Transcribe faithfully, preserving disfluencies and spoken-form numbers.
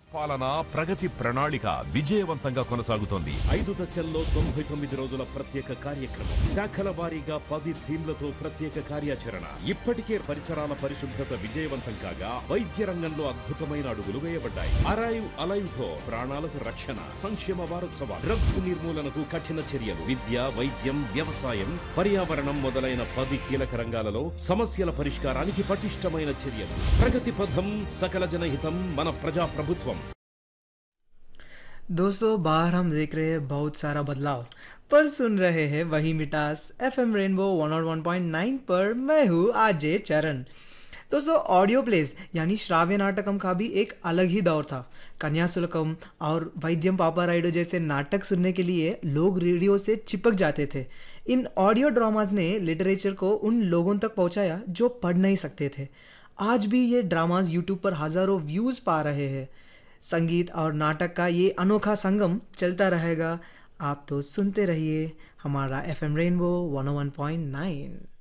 పాలన ప్రగతి ప్రణాళిక విజయవంతంగా కొనసాగుతోంది. ఐదు దశల్లో తొంభై తొమ్మిది రోజుల ప్రత్యేక కార్యక్రమం, శాఖల వారీగా పది థీమ్లతో ప్రత్యేక కార్యాచరణ. ఇప్పటికే పరిసరాల పరిశుభ్రత విజయవంతం కాగా వైద్య రంగంలో అద్భుతమైన అడుగులు వేయబడ్డాయి. అరైవ్ అలైవ్ తో ప్రాణాలకు రక్షణ. సంక్షేమ వారోత్సవాలు, డ్రగ్స్ నిర్మూలనకు కఠిన చర్యలు, విద్య, వైద్యం, వ్యవసాయం, పర్యావరణం మొదలైన పది కీలక రంగాలలో సమస్యల పరిష్కారానికి పటిష్టమైన చర్యలు. ప్రగతి పథం, సకల జనహితం, మన ప్రజా ప్రభుత్వం. दोस्तों बाहर हम देख रहे हैं बहुत सारा बदलाव, पर सुन रहे हैं वही मिठास एफएम रेनबो वन ओ वन पॉइंट नाइन पर। मैं हूँ आरजे चरण। दोस्तों ऑडियो प्लेस यानी श्राव्य नाटकम का भी एक अलग ही दौर था। कन्याशुल्कम और वैद्यम पापा राइडो जैसे नाटक सुनने के लिए लोग रेडियो से चिपक जाते थे। इन ऑडियो ड्रामाज ने लिटरेचर को उन लोगों तक पहुँचाया जो पढ़ नहीं सकते थे। आज भी ये ड्रामाज यूट्यूब पर हज़ारों व्यूज़ पा रहे हैं। संगीत और नाटक का ये अनोखा संगम चलता रहेगा। आप तो सुनते रहिए हमारा एफएम रेनबो वन ओ वन पॉइंट नाइन।